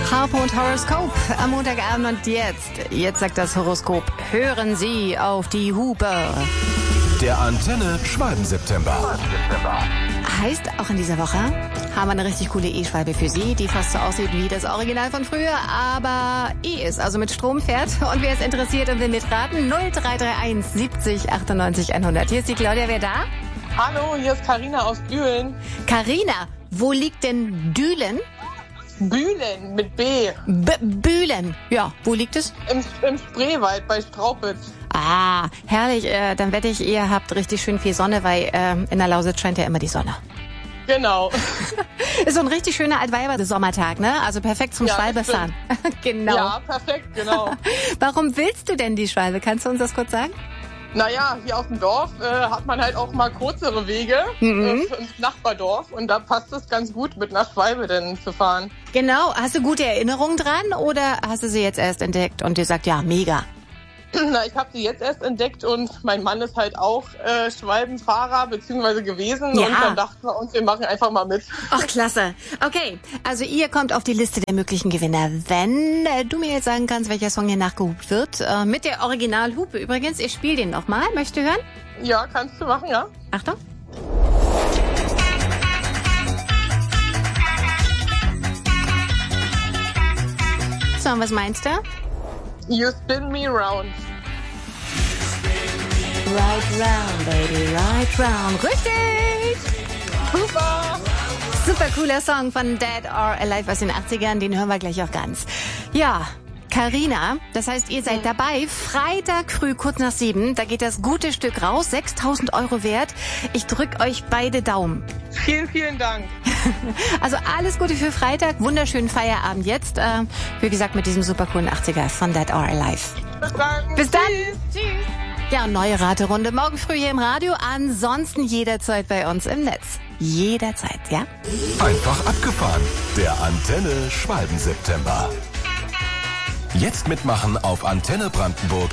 Harpo und Horoskop am Montagabend und jetzt sagt das Horoskop, hören Sie auf die Hupe. Der Antenne Schwalben-September. Heißt, auch in dieser Woche haben wir eine richtig coole E-Schwalbe für Sie, die fast so aussieht wie das Original von früher, aber ist, also mit Strom fährt. Und wer es interessiert und will mitraten, 0331 70 98 100. Hier ist die Claudia, wer da? Hallo, hier ist Carina aus Bühlen. Carina, wo liegt denn Dülen? Bühlen mit B. Bühlen, ja, wo liegt es? Im Spreewald bei Straupitz. Ah, herrlich, dann wette ich, ihr habt richtig schön viel Sonne, weil in der Lausitz scheint ja immer die Sonne. Genau. Ist so ein richtig schöner Altweiber-Sommertag, ne? Also perfekt zum Schwalbefahren. Genau. Ja, perfekt, genau. Warum willst du denn die Schwalbe? Kannst du uns das kurz sagen? Naja, hier auf dem Dorf hat man halt auch mal kürzere Wege ins Nachbardorf und da passt es ganz gut, mit einer Schwalbe denn zu fahren. Genau. Hast du gute Erinnerungen dran oder hast du sie jetzt erst entdeckt und dir sagt, ja, mega? Na, ich habe sie jetzt erst entdeckt und mein Mann ist halt auch Schwalbenfahrer bzw. gewesen und dann dachten wir uns, wir machen einfach mal mit. Ach, klasse. Okay, also ihr kommt auf die Liste der möglichen Gewinner. Wenn du mir jetzt sagen kannst, welcher Song hier nachgehupt wird, mit der Originalhupe übrigens, ich spiele den nochmal. Möchtest du hören? Ja, kannst du machen, ja. Achtung. So, und was meinst du? You spin me round. Right round, baby, right round. Richtig! Super! Super cooler Song von Dead or Alive aus den 80ern, den hören wir gleich auch ganz. Ja, Carina, das heißt, ihr seid dabei. Freitag früh, kurz nach 7, da geht das gute Stück raus, 6.000 € wert. Ich drück euch beide Daumen. Vielen, vielen Dank. Also alles Gute für Freitag, wunderschönen Feierabend jetzt. Wie gesagt, mit diesem super coolen 80er von Dead or Alive. Bis dann. Bis dann. Tschüss. Ja, neue Raterunde morgen früh hier im Radio. Ansonsten jederzeit bei uns im Netz. Jederzeit, ja? Einfach abgefahren. Der Antenne Schwalben-September. Jetzt mitmachen auf Antenne Brandenburg.